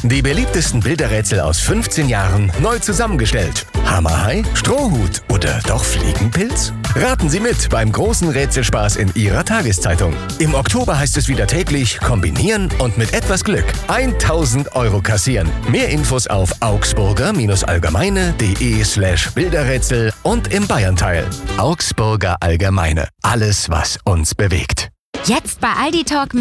Die beliebtesten Bilderrätsel aus 15 Jahren neu zusammengestellt. Hammerhai, Strohhut oder doch Fliegenpilz? Raten Sie mit beim großen Rätselspaß in Ihrer Tageszeitung. Im Oktober heißt es wieder täglich kombinieren und mit etwas Glück 1000 € kassieren. Mehr Infos auf augsburger-allgemeine.de/Bilderrätsel und im Bayern-Teil. Augsburger Allgemeine. Alles, was uns bewegt. Jetzt bei Aldi Talk